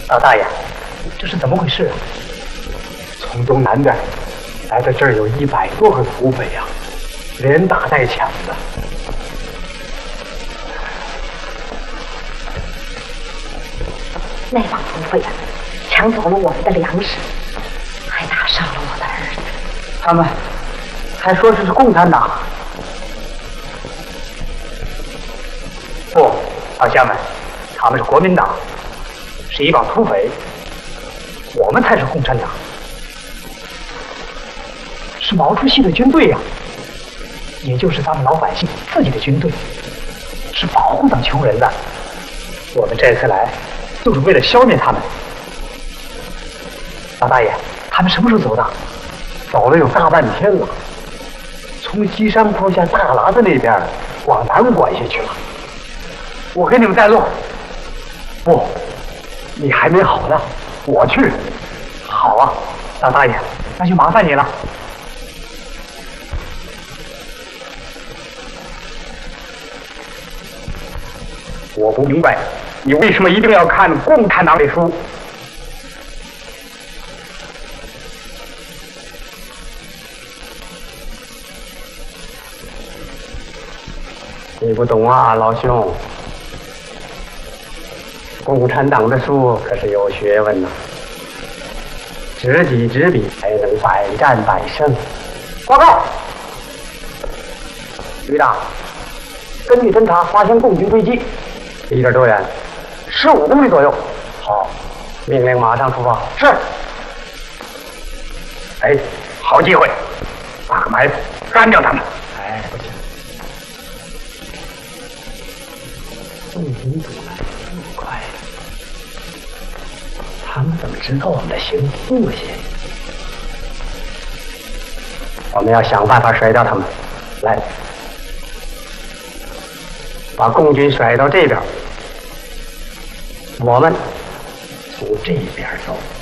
老大爷，这是怎么回事啊？ 从东南边来到这儿有100多个土匪啊，连打带抢的。 那帮土匪啊，抢走了我们的粮食，还打伤了我的儿子。 他们还说这是共产党。 不，老乡们，他们是国民党，是一帮土匪，我们才是共产党，是毛主席的军队呀，也就是咱们老百姓自己的军队，是保护咱穷人的。我们这次来，就是为了消灭他们。老大爷，他们什么时候走的？ 走了有大半天了，从西山坡下大喇子那边往南拐下去了。我给你们带路。不，你还没好呢，我去。 好啊，老大爷，那就麻烦你了。我不明白，你为什么一定要看共产党的书？ 你不懂啊，老兄。共产党的书可是有学问呐，知己知彼才能百战百胜。 报告，旅长，根据侦查发现共军追击， 离这儿多远 ？15公里左右。 好，命令马上出发。 是。哎，好机会，打个埋伏，干掉他们。 哎，不行，共军怎么来这么快？他们怎么知道我们的行动路线？我们要想办法甩掉他们。来，把共军甩到这边，我们从这边走。